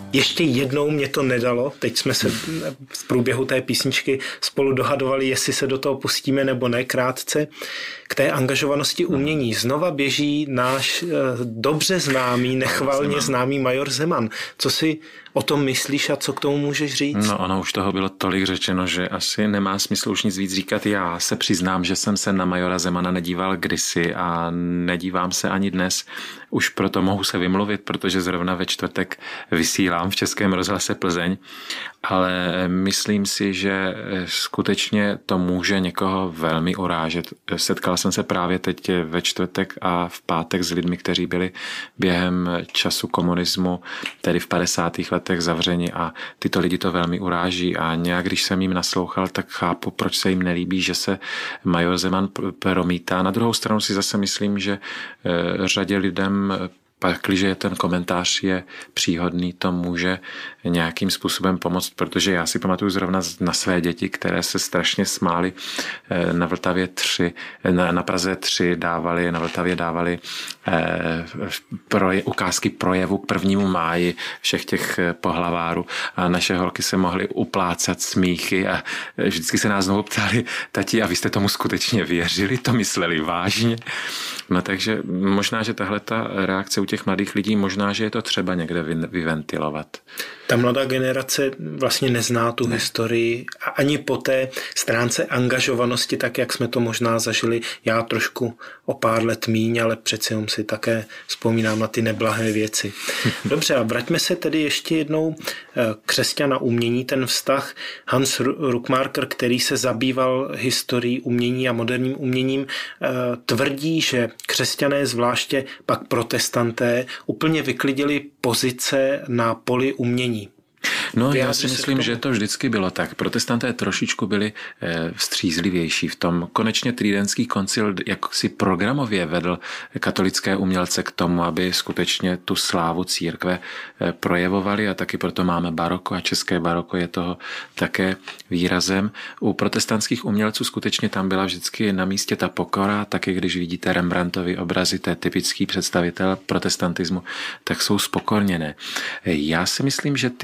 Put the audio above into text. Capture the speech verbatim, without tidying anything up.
Ještě jednou mě to nedalo, teď jsme se v průběhu té písničky spolu dohadovali, jestli se do toho pustíme nebo ne, krátce. K té angažovanosti umění znova běží náš dobře známý, nechvalně známý major Zeman. Co si o tom myslíš a co k tomu můžeš říct? No ono už toho bylo tolik řečeno, že asi nemá smysl už nic víc říkat. Já se přiznám, že jsem se na majora Zemana nedíval kdysi a nedívám se ani dnes. Už proto mohu se vymluvit, protože zrovna ve čtvrtek vysílám v Českém rozhlase Plzeň, ale myslím si, že skutečně to může někoho velmi urážet. Setkal jsem se právě teď ve čtvrtek a v pátek s lidmi, kteří byli během času komunismu, tedy v padesátých letech zavřeni a tyto lidi to velmi uráží a nějak, když jsem jim naslouchal, tak chápu, proč se jim nelíbí, že se major Zeman promítá. Na druhou stranu si zase myslím, že řadě lidem pakliže ten komentář je příhodný, to může nějakým způsobem pomoct, protože já si pamatuju zrovna na své děti, které se strašně smály na Vltavě tři, na, na Praze tři dávali, na Vltavě dávali eh, proje, ukázky projevu k prvnímu máji všech těch pohlavárů a naše holky se mohly uplácat smíchy a vždycky se nás znovu ptali, tati, a vy jste tomu skutečně věřili, to mysleli vážně? No takže možná, že tahle ta reakce u těch mladých lidí, možná, že je to třeba někde vyventilovat. Ta mladá generace vlastně nezná tu ne. historii a ani po té stránce angažovanosti, tak jak jsme to možná zažili, já trošku o pár let míň, ale přeci jenom si také vzpomínám na ty neblahé věci. Dobře, a vraťme se tedy ještě jednou křesťana umění, ten vztah. Hans Ruckmarker, který se zabýval historií umění a moderním uměním, tvrdí, že křesťané, zvláště pak protestanté, úplně vyklidili pozice na poli umění. No, já si myslím, že to vždycky bylo tak. Protestanté trošičku byli e, vstřízlivější v tom. Konečně Tridentský koncil jak si programově vedl katolické umělce k tomu, aby skutečně tu slávu církve e, projevovali a taky proto máme baroko a české baroko je toho také výrazem. U protestantských umělců skutečně tam byla vždycky na místě ta pokora, taky když vidíte Rembrandtovy obrazy, to je typický představitel protestantismu, tak jsou spokorněné. Já si myslím, že ty